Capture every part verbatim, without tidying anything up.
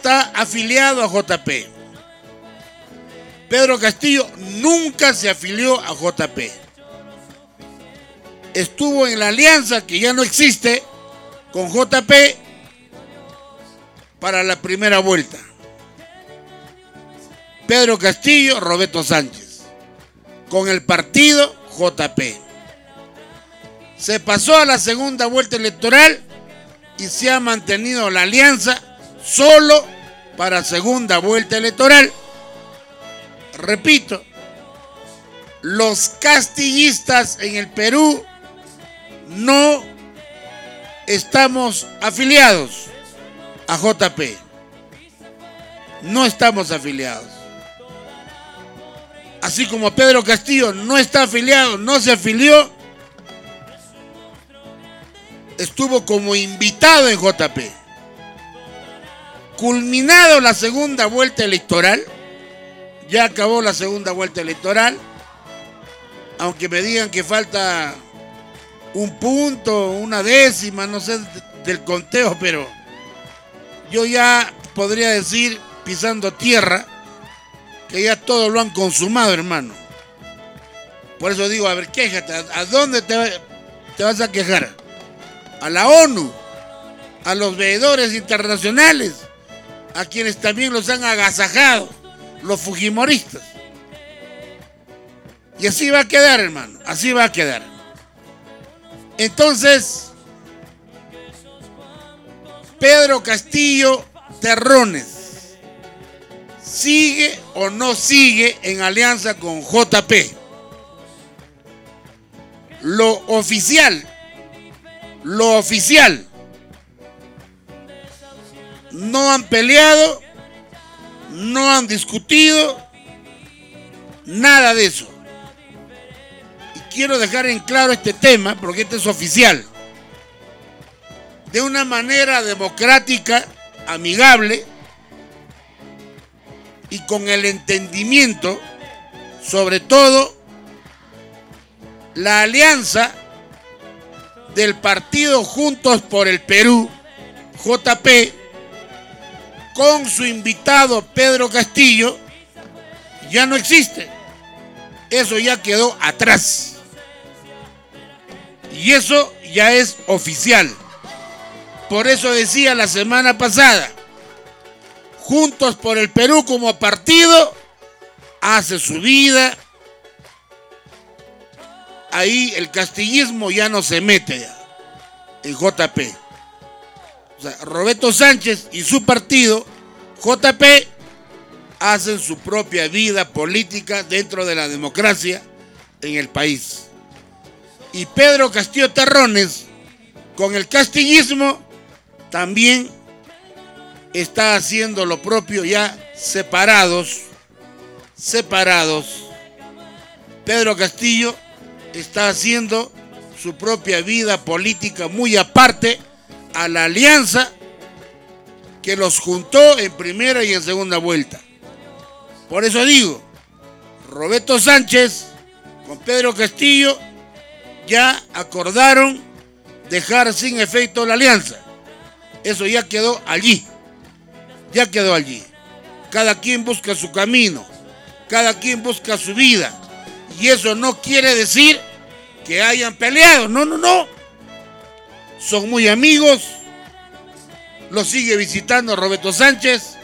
está afiliado a J P. Pedro Castillo nunca se afilió a J P. Estuvo en la alianza que ya no existe con J P para la primera vuelta. Pedro Castillo, Roberto Sánchez, con el partido J P. Se pasó a la segunda vuelta electoral y se ha mantenido la alianza solo para segunda vuelta electoral. Repito, los castillistas en el Perú no estamos afiliados a J P. No estamos afiliados. Así como Pedro Castillo no está afiliado, no se afilió, estuvo como invitado en J P. Culminado la segunda vuelta electoral, ya acabó la segunda vuelta electoral, aunque me digan que falta un punto, una décima, no sé, del conteo, pero yo ya podría decir, pisando tierra, que ya todo lo han consumado, hermano. Por eso digo, a ver, quéjate, ¿a dónde te, te vas a quejar? A la ONU, a los veedores internacionales, a quienes también los han agasajado, los fujimoristas. Y así va a quedar, hermano, así va a quedar. Entonces, Pedro Castillo Terrones, ¿sigue o no sigue en alianza con J P? Lo oficial, lo oficial, no han peleado, no han discutido, nada de eso. Y quiero dejar en claro este tema, porque este es oficial. De una manera democrática, amigable y con el entendimiento, sobre todo, la alianza del partido Juntos por el Perú, J P, con su invitado Pedro Castillo, ya no existe. Eso ya quedó atrás. Y eso ya es oficial. Por eso decía la semana pasada, Juntos por el Perú como partido hace su vida. Ahí el castillismo ya no se mete ya en J P. O sea, Roberto Sánchez y su partido, J P, hacen su propia vida política dentro de la democracia en el país. Y Pedro Castillo Terrones, con el castillismo, también está haciendo lo propio, ya separados, separados. Pedro Castillo está haciendo su propia vida política muy aparte a la alianza que los juntó en primera y en segunda vuelta. Por eso digo, Roberto Sánchez con Pedro Castillo ya acordaron dejar sin efecto la alianza. Eso ya quedó allí, ya quedó allí. Cada quien busca su camino, cada quien busca su vida. Y eso no quiere decir que hayan peleado, no, no, no. Son muy amigos, lo sigue visitando Roberto Sánchez.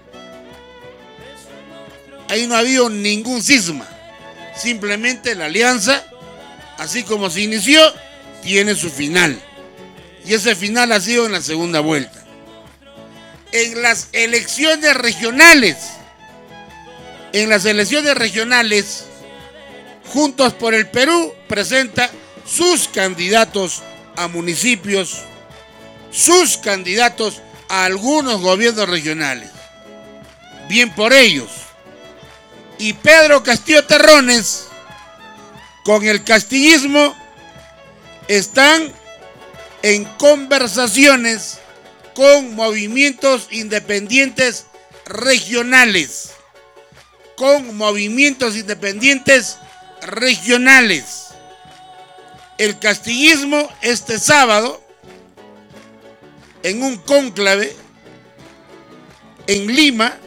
Ahí no ha habido ningún cisma. Simplemente la alianza, así como se inició, tiene su final. Y ese final ha sido en la segunda vuelta. En las elecciones regionales, en las elecciones regionales, Juntos por el Perú presenta sus candidatos a municipios, sus candidatos a algunos gobiernos regionales. Bien por ellos. Y Pedro Castillo Terrones, con el castillismo, están en conversaciones con movimientos independientes regionales, con movimientos independientes regionales. El castillismo este sábado, en un cónclave, en Lima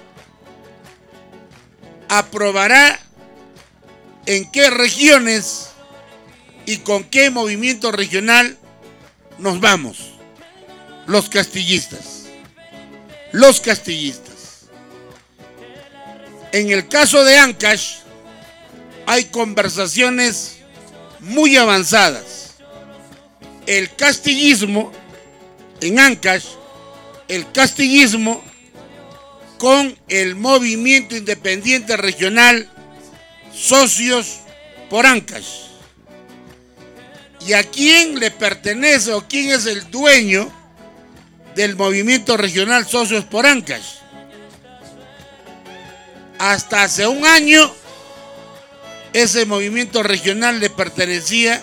aprobará en qué regiones y con qué movimiento regional nos vamos. Los castillistas. Los castillistas. En el caso de Ancash hay conversaciones muy avanzadas. El castillismo en Ancash, el castillismo con el movimiento independiente regional Socios por Ancash. ¿Y a quién le pertenece o quién es el dueño del movimiento regional Socios por Ancash? Hasta hace un año ese movimiento regional le pertenecía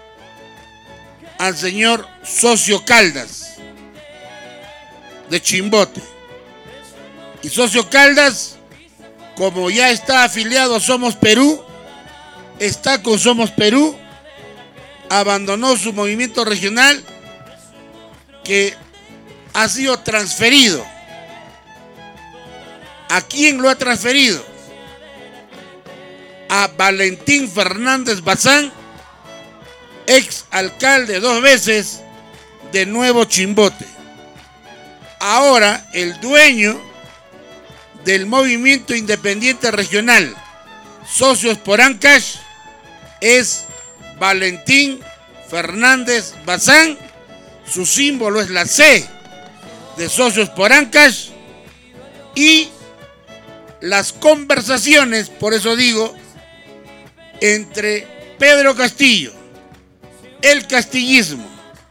al señor Socio Caldas de Chimbote. Y Socio Caldas, como ya está afiliado a Somos Perú, está con Somos Perú, abandonó su movimiento regional que ha sido transferido. ¿A quién lo ha transferido? A Valentín Fernández Bazán, ex alcalde dos veces de Nuevo Chimbote. Ahora el dueño del movimiento independiente regional Socios por Ancash es Valentín Fernández Bazán. Su símbolo es la C de Socios por Ancash. Y las conversaciones, por eso digo, entre Pedro Castillo, el castillismo,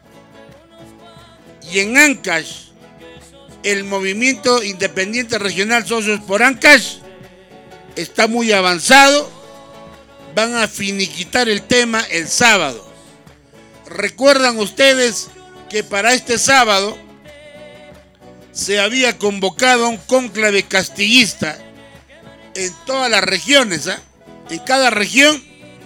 y en Ancash el movimiento independiente regional Socios por Ancash está muy avanzado. Van a finiquitar el tema el sábado. Recuerdan ustedes que para este sábado se había convocado a un cónclave castillista en todas las regiones, ¿eh? En cada región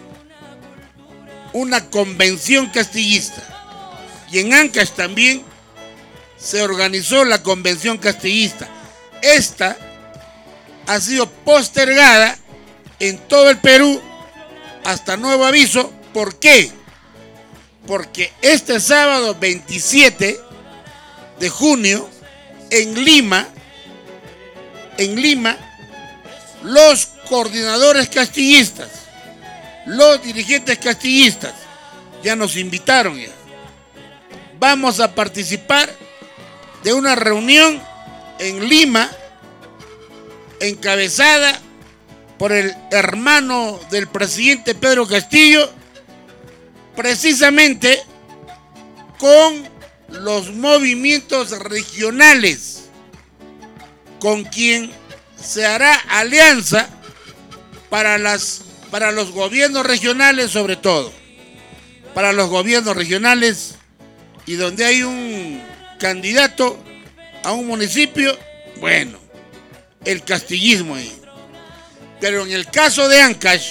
una convención castillista. Y en Ancash también se organizó la convención castillista. Esta ha sido postergada en todo el Perú hasta nuevo aviso. ¿Por qué? Porque este sábado veintisiete de junio en Lima, en Lima, los coordinadores castillistas, los dirigentes castillistas ya nos invitaron ya. Vamos a participar de una reunión en Lima encabezada por el hermano del presidente Pedro Castillo, precisamente con los movimientos regionales, con quien se hará alianza para, las, para los gobiernos regionales, sobre todo, para los gobiernos regionales, y donde hay un candidato a un municipio, bueno, el castillismo ahí. Pero en el caso de Ancash,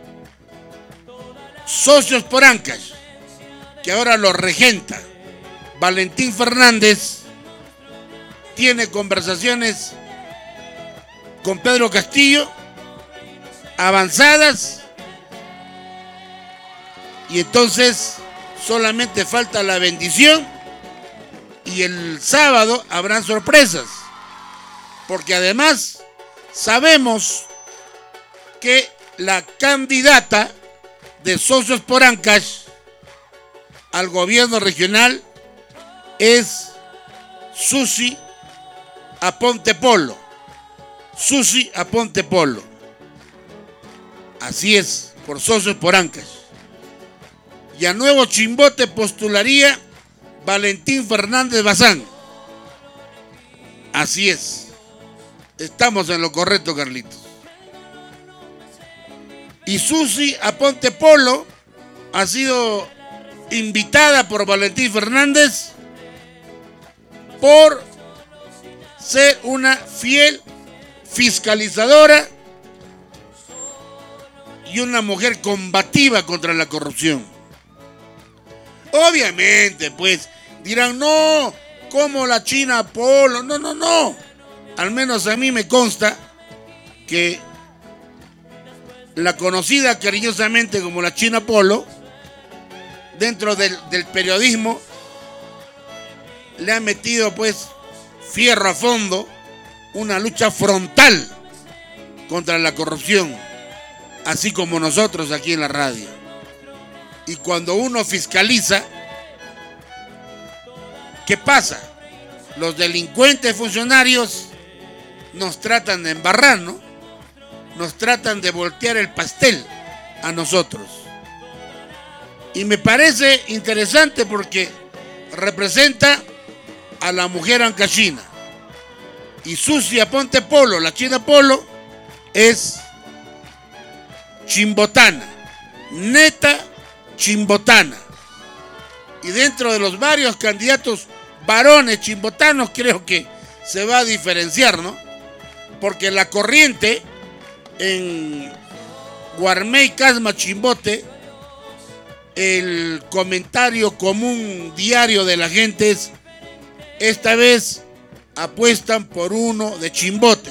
Socios por Ancash, que ahora lo regenta Valentín Fernández, tiene conversaciones con Pedro Castillo avanzadas, y entonces solamente falta la bendición, y el sábado habrán sorpresas, porque además sabemos que la candidata de Socios por Ancash al gobierno regional es Susi Aponte Polo. Susi Aponte Polo. Así es, por Socios por Ancash. Y a Nuevo Chimbote postularía Valentín Fernández Bazán. Así es. Estamos en lo correcto, Carlitos. Y Susi Aponte Polo ha sido invitada por Valentín Fernández por ser una fiel fiscalizadora y una mujer combativa contra la corrupción. Obviamente, pues, dirán, no, como la China Polo, no, no, no. al menos a mí me consta que la conocida cariñosamente como la China Polo, dentro del, del periodismo, le ha metido pues fierro a fondo una lucha frontal contra la corrupción, así como nosotros aquí en la radio. Y cuando uno fiscaliza, ¿qué pasa? Los delincuentes funcionarios nos tratan de embarrar, ¿no? Nos tratan de voltear el pastel a nosotros. Y me parece interesante porque representa a la mujer ancashina. Y Sucia Ponte Polo, la China Polo, es chimbotana, neta chimbotana. Y dentro de los varios candidatos varones chimbotanos creo que se va a diferenciar, ¿no? Porque la corriente en Guarmey, Casma, Chimbote, el comentario común diario de la gente es: esta vez apuestan por uno de Chimbote.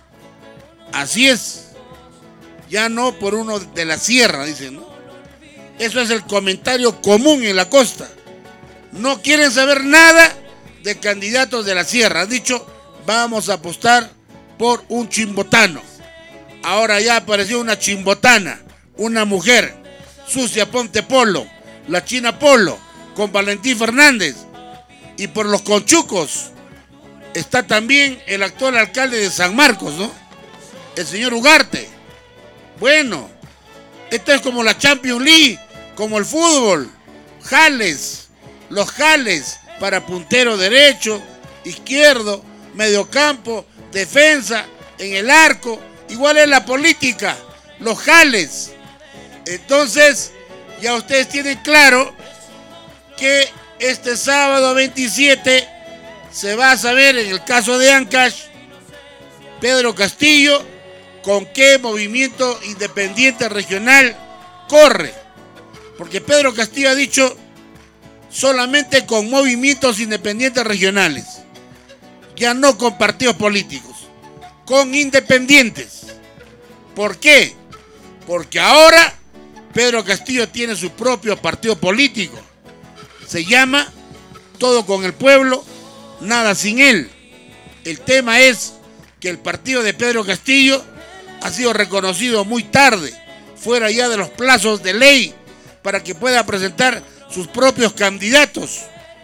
Así es, ya no por uno de la sierra, dicen, ¿no? Eso es el comentario común en la costa. No quieren saber nada de candidatos de la sierra. Han dicho, vamos a apostar por un chimbotano. Ahora ya apareció una chimbotana, una mujer, Sucia Ponte Polo, la China Polo, con Valentín Fernández. Y por los conchucos está también el actual alcalde de San Marcos, ¿no? El señor Ugarte. Bueno, esto es como la Champions League, como el fútbol. Jales, los jales para puntero derecho, izquierdo, mediocampo, defensa, en el arco. Igual es la política, los jales. Entonces, ya ustedes tienen claro que este sábado veintisiete se va a saber, en el caso de Ancash, Pedro Castillo, con qué movimiento independiente regional corre. Porque Pedro Castillo ha dicho solamente con movimientos independientes regionales, ya no con partidos políticos, con independientes. ¿Por qué? Porque ahora Pedro Castillo tiene su propio partido político. Se llama Todo con el Pueblo, Nada sin él. El tema es que el partido de Pedro Castillo ha sido reconocido muy tarde, fuera ya de los plazos de ley para que pueda presentar sus propios candidatos.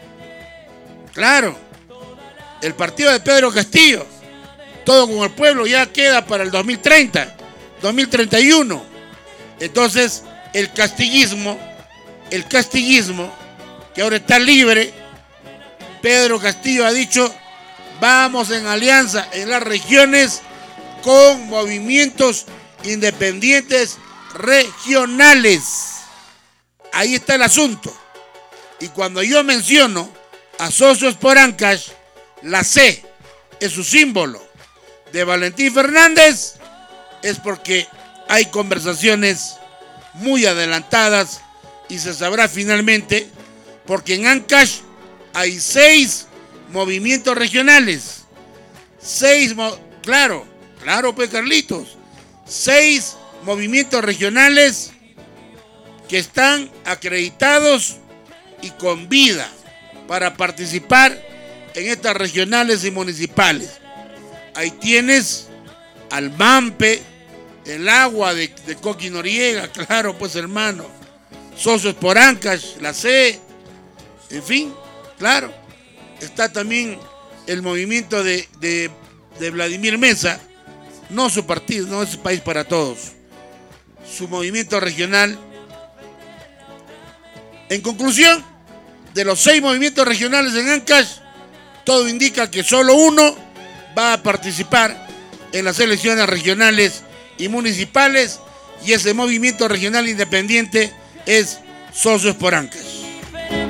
Claro, el partido de Pedro Castillo, Todo con el Pueblo, ya queda para el dos mil treinta, dos mil treinta y uno. Entonces, el castillismo, el castillismo, que ahora está libre, Pedro Castillo ha dicho, vamos en alianza en las regiones con movimientos independientes regionales. Ahí está el asunto. Y cuando yo menciono a Socios por Ancash, la C es su símbolo de Valentín Fernández, es porque hay conversaciones muy adelantadas y se sabrá finalmente, porque en Ancash hay seis movimientos regionales. Seis, mo claro, claro pues Carlitos, seis movimientos regionales que están acreditados y con vida para participar en estas regionales y municipales. Ahí tienes al Mampe, el agua de, de Coqui Noriega, claro pues hermano, Socios por Ancash, la C, en fin, claro. Está también el movimiento de, de, de Vladimir Mesa, no su partido, no es País para Todos, su movimiento regional. En conclusión, de los seis movimientos regionales en Ancash, todo indica que solo uno va a participar en las elecciones regionales y municipales, y ese movimiento regional independiente es Socios por Ancash.